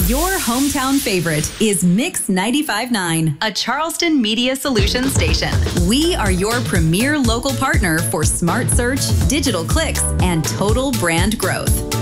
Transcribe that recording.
Your hometown favorite is Mix 95.9, a Charleston Media Solutions station. We are your premier local partner for smart search, digital clicks, and total brand growth.